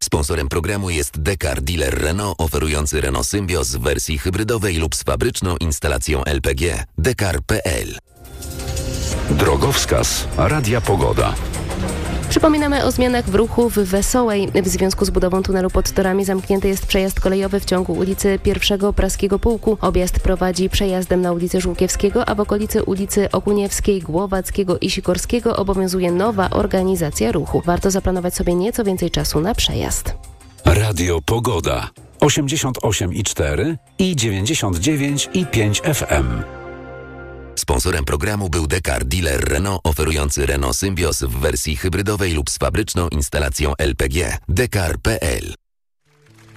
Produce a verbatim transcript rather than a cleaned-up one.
Sponsorem programu jest Dekar, dealer Renault oferujący Renault Symbioz w wersji hybrydowej lub z fabryczną instalacją L P G. dekar kropka p l. Drogowskaz Radia Pogoda. Przypominamy o zmianach w ruchu w Wesołej. W związku z budową tunelu pod torami zamknięty jest przejazd kolejowy w ciągu ulicy pierwszego Praskiego Pułku. Objazd prowadzi przejazdem na ulicę Żółkiewskiego, a w okolicy ulicy Okuniewskiej, Głowackiego i Sikorskiego obowiązuje nowa organizacja ruchu. Warto zaplanować sobie nieco więcej czasu na przejazd. Radio Pogoda. osiemdziesiąt osiem i cztery i dziewięćdziesiąt dziewięć i pięć F M. Sponsorem programu był Dekar, dealer Renault oferujący Renault Symbioz w wersji hybrydowej lub z fabryczną instalacją L P G. dekar kropka p l.